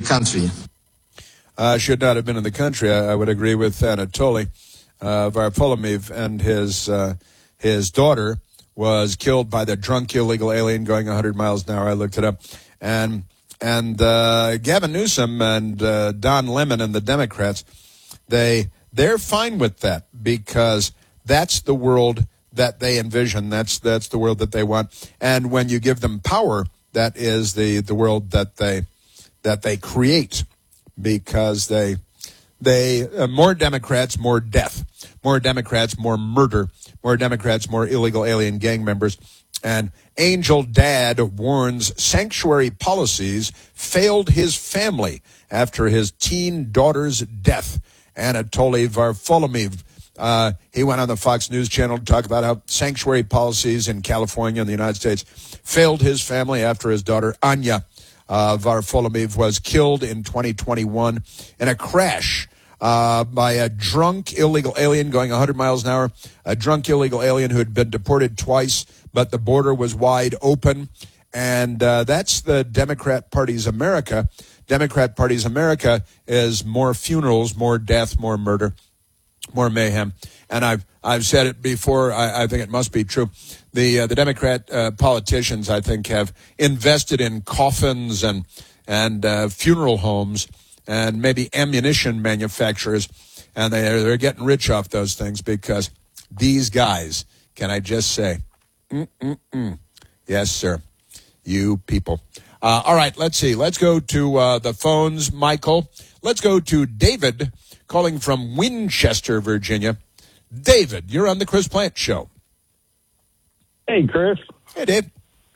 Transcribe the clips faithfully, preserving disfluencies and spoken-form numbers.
country. Uh, should not have been in the country. I, I would agree with Anatoly uh, Varfolomeev, and his uh, his daughter was killed by the drunk illegal alien going one hundred miles an hour. I looked it up. And and uh, Gavin Newsom and uh, Don Lemon and the Democrats, they, they're fine with that because that's the world that they envision. That's that's the world that they want. And when you give them power, that is the, the world that they that they create, because they they uh, more Democrats, more death, more Democrats, more murder, more Democrats, more illegal alien gang members. And Angel Dad warns sanctuary policies failed his family after his teen daughter's death. Anatoly Varfolomeev, uh, he went on the Fox News Channel to talk about how sanctuary policies in California and the United States failed his family after his daughter Anya uh, Varfolomeev was killed in twenty twenty-one in a crash Uh, by a drunk illegal alien going one hundred miles an hour, a drunk illegal alien who had been deported twice, but the border was wide open. And uh, that's the Democrat Party's America. Democrat Party's America is more funerals, more death, more murder, more mayhem. And I've I've said it before. I, I think it must be true. The uh, the Democrat uh, politicians, I think, have invested in coffins and and uh, funeral homes and maybe ammunition manufacturers, and they're, they're getting rich off those things because these guys, can I just say, mm-mm-mm. Yes, sir, you people. Uh, all right, let's see. Let's go to uh, the phones, Michael. Let's go to David calling from Winchester, Virginia. David, you're on the Chris Plant Show. Hey, Chris. Hey, Dave.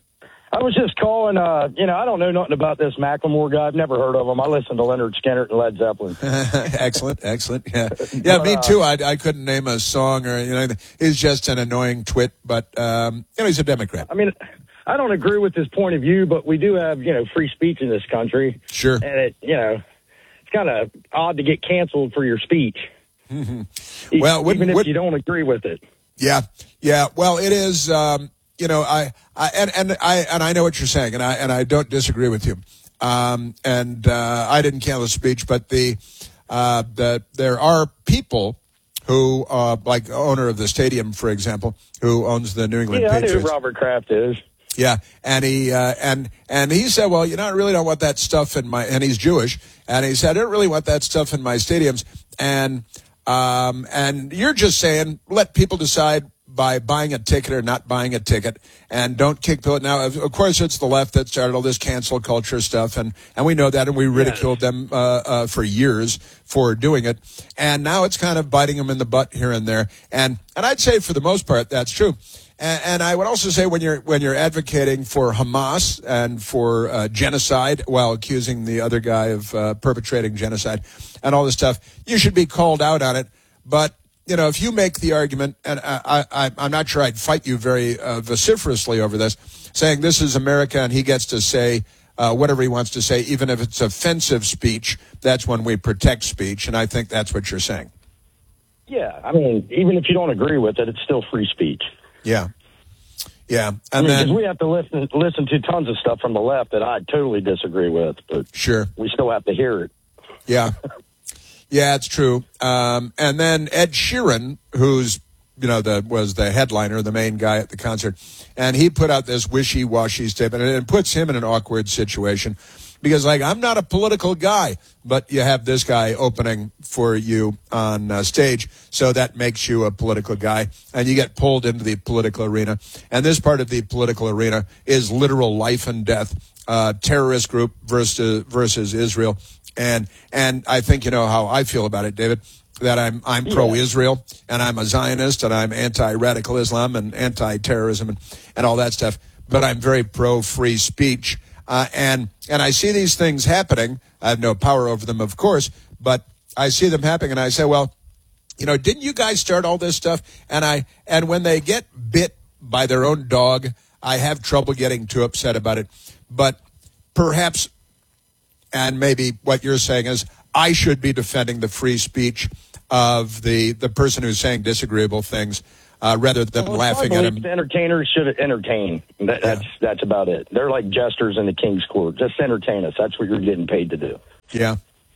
I was just calling, uh, you know, I don't know nothing about this Macklemore guy. I've never heard of him. I listen to Leonard Skinner and Led Zeppelin. Excellent, excellent. Yeah, yeah, but, me uh, too. I, I couldn't name a song or, you know, he's just an annoying twit, but, um, you know, he's a Democrat. I mean, I don't agree with his point of view, but we do have, you know, free speech in this country. Sure. And it, you know, it's kind of odd to get canceled for your speech. Mm-hmm. Well, even if would, you don't agree with it. Yeah, yeah. Well, it is, um, you know, I, I and, and I and I know what you're saying, and I and I don't disagree with you. Um, and uh, I didn't cancel the speech, but the uh, the there are people who, uh, like owner of the stadium, for example, who owns the New England yeah, Patriots. I know who Robert Kraft is. Yeah, and he uh, and and he said, well, you know, I really don't want that stuff in my. And he's Jewish, and he said, I don't really want that stuff in my stadiums. And um, and you're just saying, let people decide by buying a ticket or not buying a ticket, and don't kick people. Now, of, of course, it's the left that started all this cancel culture stuff, and, and we know that, and we ridiculed yes. them uh, uh, for years for doing it, and now it's kind of biting them in the butt here and there, and and I'd say for the most part that's true, and, and I would also say when you're when you're advocating for Hamas and for uh, genocide while accusing the other guy of uh, perpetrating genocide and all this stuff, you should be called out on it, but. You know, if you make the argument, and I, I, I'm not sure I'd fight you very uh, vociferously over this, saying this is America and he gets to say uh, whatever he wants to say, even if it's offensive speech, that's when we protect speech, and I think that's what you're saying. Yeah, I mean, even if you don't agree with it, it's still free speech. Yeah. Yeah. And I mean, then 'cause we have to listen, listen to tons of stuff from the left that I totally disagree with, but sure, we still have to hear it. Yeah. Yeah, it's true. Um, and then Ed Sheeran, who's, you know, the was the headliner, the main guy at the concert, and he put out this wishy-washy statement, and it puts him in an awkward situation because, like, I'm not a political guy, but you have this guy opening for you on uh, stage, so that makes you a political guy, and you get pulled into the political arena. And this part of the political arena is literal life and death, uh, terrorist group versus versus Israel. And and I think you know how I feel about it, David, that I'm I'm yeah. pro-Israel, and I'm a Zionist, and I'm anti-radical Islam and anti-terrorism and, and all that stuff. But I'm very pro-free speech. Uh, and and I see these things happening. I have no power over them, of course, but I see them happening, and I say, well, you know, didn't you guys start all this stuff? And I and when they get bit by their own dog, I have trouble getting too upset about it. But perhaps... And maybe what you're saying is I should be defending the free speech of the, the person who's saying disagreeable things uh, rather than well, laughing at him. The entertainers should entertain. That, that's, yeah. that's about it. They're like jesters in the king's court. Just entertain us. That's what you're getting paid to do. Yeah.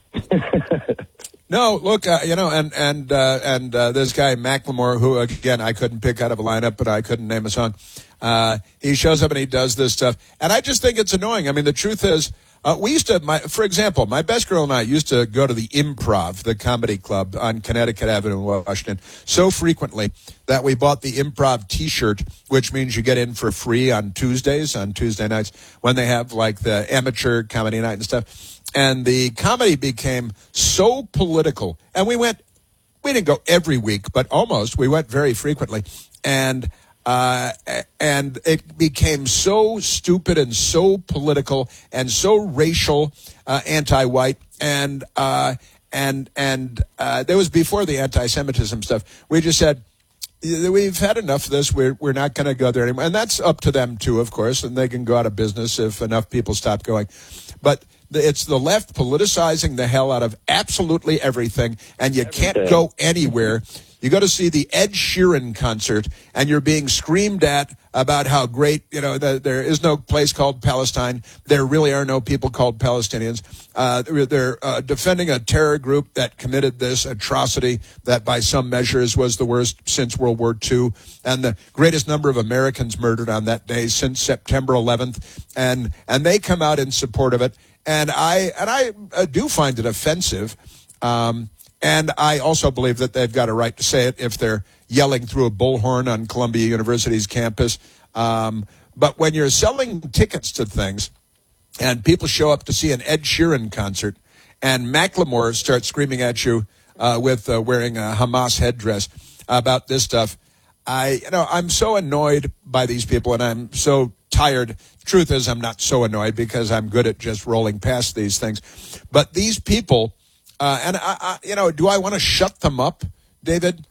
No, look, uh, you know, and and uh, and uh, this guy Macklemore, who again I couldn't pick out of a lineup, but I couldn't name a song. Uh, he shows up and he does this stuff, and I just think it's annoying. I mean, the truth is, uh, we used to, my, for example, my best girl and I used to go to the Improv, the comedy club on Connecticut Avenue in Washington, so frequently that we bought the Improv T-shirt, which means you get in for free on Tuesdays, on Tuesday nights when they have like the amateur comedy night and stuff. And the comedy became so political. And we went, we didn't go every week, but almost. We went very frequently. And uh, and it became so stupid and so political and so racial, uh, anti-white. And uh, and and uh, that was before the anti-Semitism stuff. We just said, we've had enough of this. We're we're not going to go there anymore. And that's up to them, too, of course. And they can go out of business if enough people stop going. But it's the left politicizing the hell out of absolutely everything, and you Everything. can't go anywhere. You go to see the Ed Sheeran concert, and you're being screamed at about how great, you know, the, there is no place called Palestine. There really are no people called Palestinians. Uh, they're they're uh, defending a terror group that committed this atrocity that by some measures was the worst since World War Two, and the greatest number of Americans murdered on that day since September eleventh. And, and they come out in support of it. And I and I uh, do find it offensive, um, and I also believe that they've got a right to say it if they're yelling through a bullhorn on Columbia University's campus. Um, but when you're selling tickets to things, and people show up to see an Ed Sheeran concert, and Macklemore starts screaming at you uh, with uh, wearing a Hamas headdress about this stuff, I you know I'm so annoyed by these people, and I'm so tired. Truth is, I'm not so annoyed because I'm good at just rolling past these things. But these people, uh, and I, I, you know, do I want to shut them up, David?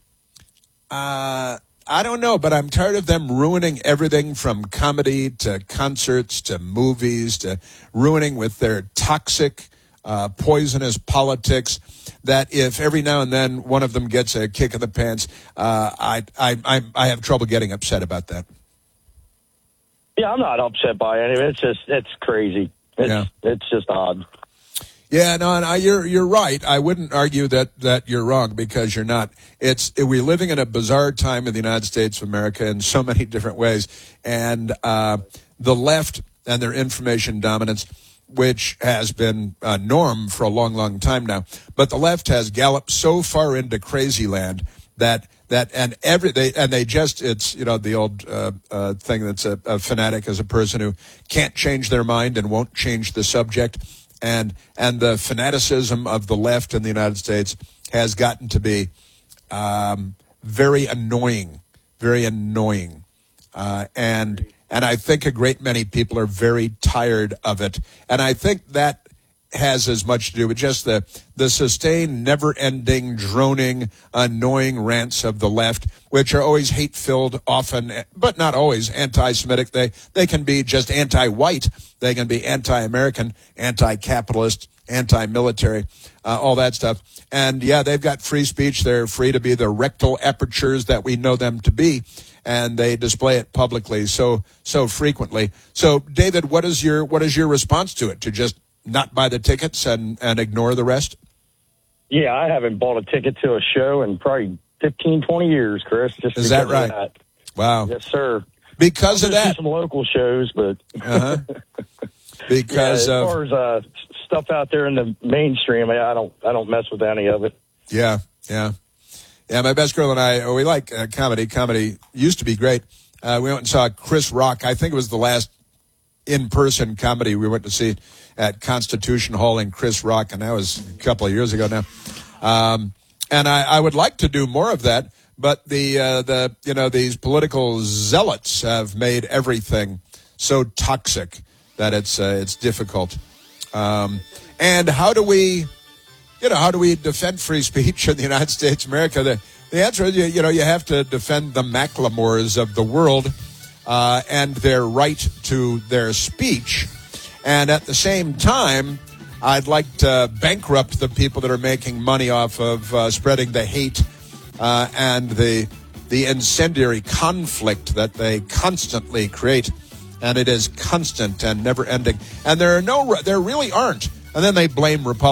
Uh, I don't know, but I'm tired of them ruining everything from comedy to concerts to movies to ruining with their toxic, uh, poisonous politics. That if every now and then one of them gets a kick in the pants, uh, I, I, I, I have trouble getting upset about that. Yeah, I'm not upset by it. It's just, it's crazy. It's, yeah. it's just odd. Yeah, no, and I, you're you're right. I wouldn't argue that, that you're wrong because you're not. It's we're living in a bizarre time in the United States of America in so many different ways, and uh, the left and their information dominance, which has been a norm for a long, long time now, but the left has galloped so far into crazy land that. That and every they and they just it's you know the old uh, uh, thing that's a, a fanatic is a person who can't change their mind and won't change the subject, and and the fanaticism of the left in the United States has gotten to be um, very annoying, very annoying, uh, and and I think a great many people are very tired of it, and I think that has as much to do with just the the sustained, never-ending, droning, annoying rants of the left, which are always hate-filled, often, but not always, anti-Semitic. They they can be just anti-white. They can be anti-American, anti-capitalist, anti-military, uh, all that stuff. And, yeah, they've got free speech. They're free to be the rectal apertures that we know them to be, and they display it publicly so so frequently. So, David, what is your what is your response to it? To just not buy the tickets and, and ignore the rest? Yeah, I haven't bought a ticket to a show in probably fifteen, twenty years, Chris. Just Is that right? That. Wow. Yes, sir. Because I'll of that. some local shows, but uh-huh. Because yeah, as of far as uh, stuff out there in the mainstream, I don't, I don't mess with any of it. Yeah, yeah, yeah. My best girl and I, oh, we like uh, comedy. Comedy used to be great. Uh, we went and saw Chris Rock. I think it was the last in-person comedy we went to see at Constitution Hall in Chris Rock, and that was a couple of years ago now. Um, and I, I would like to do more of that, but the uh, the you know these political zealots have made everything so toxic that it's uh, it's difficult. Um, and how do we, you know, how do we defend free speech in the United States of America? The, the answer is, you, you know, you have to defend the Macklemores of the world uh, and their right to their speech. And at the same time, I'd like to bankrupt the people that are making money off of uh, spreading the hate uh, and the the incendiary conflict that they constantly create. And it is constant and never ending. And there are no, there really aren't. And then they blame Republicans.